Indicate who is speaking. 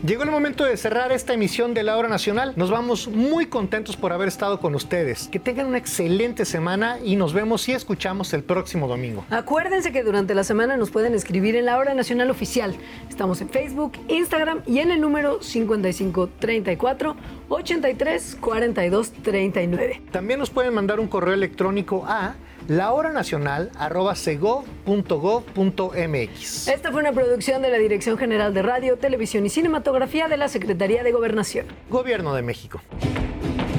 Speaker 1: Llegó el momento de cerrar esta emisión de La Hora Nacional. Nos vamos muy contentos por haber estado con ustedes. Que tengan una excelente semana y nos vemos y escuchamos el próximo domingo.
Speaker 2: Acuérdense que durante la semana nos pueden escribir en La Hora Nacional Oficial. Estamos en Facebook, Instagram y en el número 5534 83 42 39.
Speaker 1: También nos pueden mandar un correo electrónico a lahoranacional@segov.gov.mx.
Speaker 2: Esta fue una producción de la Dirección General de Radio, Televisión y Cinematografía de la Secretaría de Gobernación.
Speaker 1: Gobierno de México.